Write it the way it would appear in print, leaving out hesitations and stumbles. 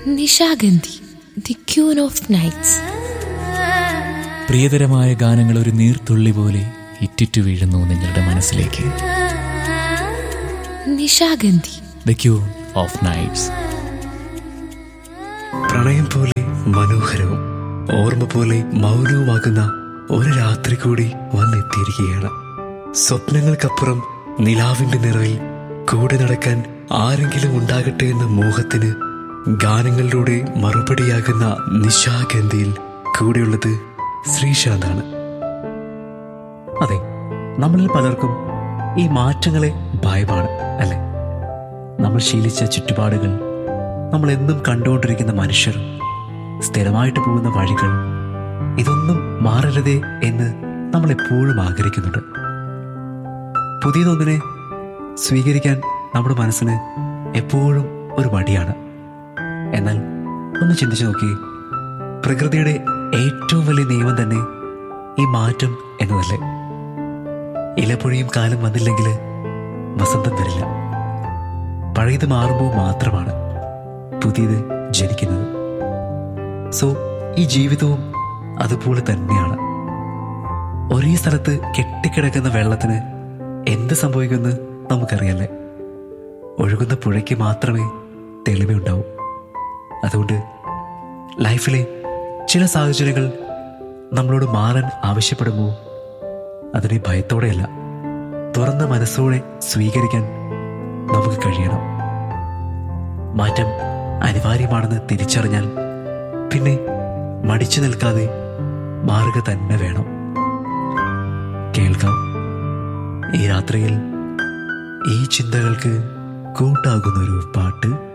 Nishagandhi, the queen of nights. പ്രിയതരമായ ഗാനങ്ങൾ ഒരു നീർത്തുള്ളി പോലെ ഇറ്റിറ്റു വീഴുന്നു നിങ്ങളുടെ മനസ്സിലേക്ക്. Nishagandhi, the queen of nights. പ്രണയം പോലെ മനോഹരവും ഓർമ്മ പോലെ മൗനവുമാകുന്ന ഒരു രാത്രി കൂടി വന്നെത്തിയിരിക്കുകയാണ്. സ്വപ്നങ്ങൾക്കപ്പുറം നിലാവിന്റെ നിറവിൽ കൂടെ നടക്കാൻ ആരെങ്കിലും ഉണ്ടാകട്ടെ എന്ന മോഹത്തിന് ഗാനങ്ങളിലൂടെ മറുപടിയാകുന്ന നിശാഗന്ധിയിൽ കൂടെയുള്ളത് ശ്രീശാന്താണ്. അതെ, നമ്മളിൽ പലർക്കും ഈ മാറ്റങ്ങളെ ഭയമാണ് അല്ലെ? നമ്മൾ ശീലിച്ച ചുറ്റുപാടുകൾ, നമ്മൾ എന്നും കണ്ടുകൊണ്ടിരിക്കുന്ന മനുഷ്യർ, സ്ഥിരമായിട്ട് പോകുന്ന വഴികൾ, ഇതൊന്നും മാറരുതേ എന്ന് നമ്മൾ എപ്പോഴും ആഗ്രഹിക്കുന്നുണ്ട്. പുതിയതൊന്നിനെ സ്വീകരിക്കാൻ നമ്മുടെ മനസ്സിന് എപ്പോഴും ഒരു മടിയാണ്. എന്നാൽ ഒന്ന് ചിന്തിച്ചു നോക്കി, പ്രകൃതിയുടെ ഏറ്റവും വലിയ നിയമം തന്നെ ഈ മാറ്റം എന്നതല്ലേ? ഇലപ്പൊഴിയും കാലം വന്നില്ലെങ്കിൽ വസന്തം വരില്ല. പഴയത് മാറുമ്പോൾ മാത്രമാണ് പുതിയത് ജനിക്കുന്നത്. സോ ഈ ജീവിതവും അതുപോലെ തന്നെയാണ്. ഒരേ സ്ഥലത്ത് കെട്ടിക്കിടക്കുന്ന വെള്ളത്തിന് എന്ത് സംഭവിക്കുമെന്ന് നമുക്കറിയാല്ലേ? ഒഴുകുന്ന പുഴയ്ക്ക് മാത്രമേ തെളിവുണ്ടാവൂ. അതുകൊണ്ട് ലൈഫിലെ ചില സാഹചര്യങ്ങൾ നമ്മളോട് മാറാൻ ആവശ്യപ്പെടുമ്പോൾ അതിനെ ഭയത്തോടെയല്ല, തുറന്ന മനസ്സോടെ സ്വീകരിക്കാൻ നമുക്ക് കഴിയണം. മാറ്റം അനിവാര്യമാണെന്ന് തിരിച്ചറിഞ്ഞാൽ പിന്നെ മടിച്ചു നിൽക്കാതെ മാറുക തന്നെ വേണം. കേൾക്കാം ഈ രാത്രിയിൽ ഈ ചിന്തകൾക്ക് കൂട്ടാകുന്നൊരു പാട്ട്.